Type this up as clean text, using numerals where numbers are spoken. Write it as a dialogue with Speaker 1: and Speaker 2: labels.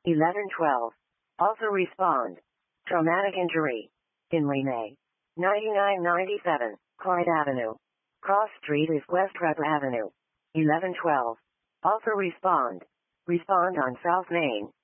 Speaker 1: 1112. Also respond. Traumatic injury. Inley May. 9997. Clyde Avenue. Cross Street is West Rutland Avenue. 1112. Also respond. Respond on South Main.